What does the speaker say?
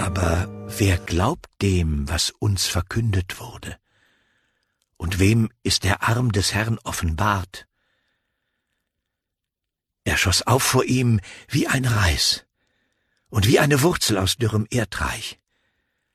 Aber wer glaubt dem, was uns verkündet wurde? Und wem ist der Arm des Herrn offenbart? Er schoss auf vor ihm wie ein Reis und wie eine Wurzel aus dürrem Erdreich.